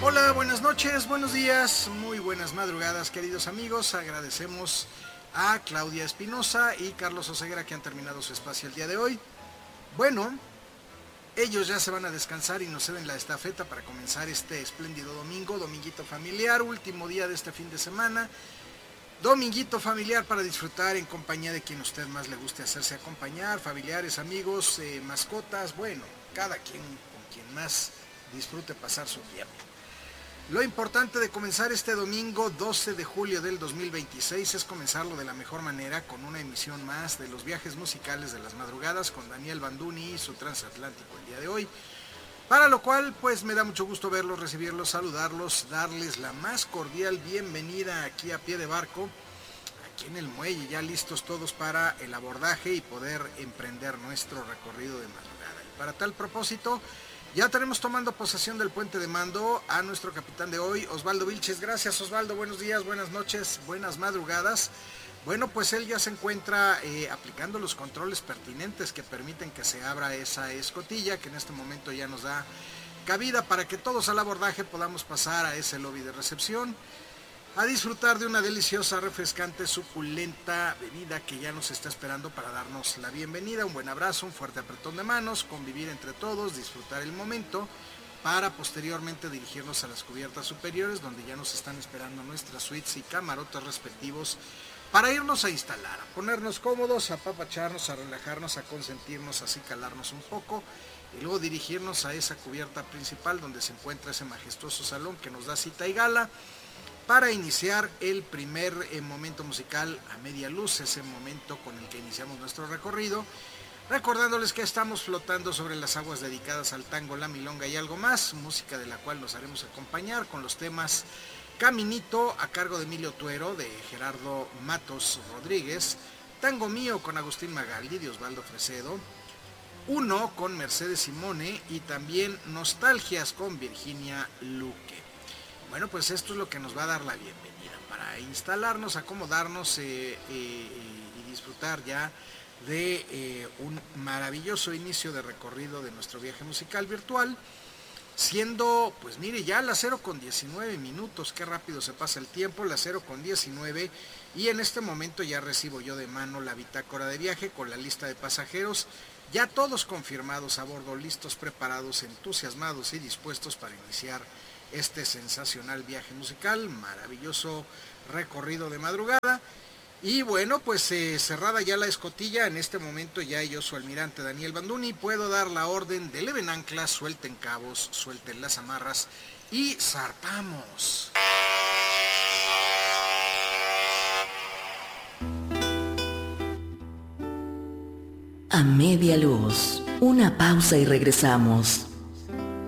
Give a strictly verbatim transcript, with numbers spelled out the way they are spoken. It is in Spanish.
Hola, buenas noches, buenos días, muy buenas madrugadas, queridos amigos. Agradecemos a Claudia Espinosa y Carlos Oseguera que han terminado su espacio el día de hoy. Bueno, ellos ya se van a descansar y nos ceden la estafeta para comenzar este espléndido domingo, dominguito familiar, último día de este fin de semana. Dominguito familiar para disfrutar en compañía de quien a usted más le guste hacerse acompañar, familiares, amigos, eh, mascotas, bueno, cada quien con quien más disfrute pasar su tiempo. Lo importante de comenzar este domingo doce de julio del dos mil veintiséis es comenzarlo de la mejor manera con una emisión más de los viajes musicales de las madrugadas con Daniel Banduni y su transatlántico el día de hoy. Para lo cual, pues me da mucho gusto verlos, recibirlos, saludarlos, darles la más cordial bienvenida aquí a pie de barco, aquí en el muelle, ya listos todos para el abordaje y poder emprender nuestro recorrido de madrugada. Y para tal propósito, ya tenemos tomando posesión del puente de mando a nuestro capitán de hoy, Osvaldo Vilches. Gracias, Osvaldo, buenos días, buenas noches, buenas madrugadas. Bueno, pues él ya se encuentra eh, aplicando los controles pertinentes que permiten que se abra esa escotilla, que en este momento ya nos da cabida para que todos al abordaje podamos pasar a ese lobby de recepción, a disfrutar de una deliciosa, refrescante, suculenta bebida que ya nos está esperando para darnos la bienvenida, un buen abrazo, un fuerte apretón de manos, convivir entre todos, disfrutar el momento, para posteriormente dirigirnos a las cubiertas superiores, donde ya nos están esperando nuestras suites y camarotes respectivos, para irnos a instalar, a ponernos cómodos, a apapacharnos, a relajarnos, a consentirnos, así calarnos un poco, y luego dirigirnos a esa cubierta principal donde se encuentra ese majestuoso salón que nos da cita y gala, para iniciar el primer eh, momento musical a media luz, ese momento con el que iniciamos nuestro recorrido, recordándoles que estamos flotando sobre las aguas dedicadas al tango, la milonga y algo más, música de la cual nos haremos acompañar con los temas Caminito a cargo de Emilio Tuero, de Gerardo Matos Rodríguez, Tango Mío con Agustín Magaldi, de Osvaldo Fresedo, Uno con Mercedes Simone y también Nostalgias con Virginia Luque. Bueno, pues esto es lo que nos va a dar la bienvenida para instalarnos, acomodarnos eh, eh, y disfrutar ya de eh, un maravilloso inicio de recorrido de nuestro viaje musical virtual, siendo, pues mire, ya las cero con diecinueve minutos, qué rápido se pasa el tiempo, las cero con diecinueve, y en este momento ya recibo yo de mano la bitácora de viaje con la lista de pasajeros, ya todos confirmados a bordo, listos, preparados, entusiasmados y dispuestos para iniciar este sensacional viaje musical, maravilloso recorrido de madrugada. Y bueno, pues eh, cerrada ya la escotilla, en este momento ya yo, su almirante Daniel Banduni, puedo dar la orden de leven anclas, suelten cabos, suelten las amarras y zarpamos. A media luz, una pausa y regresamos.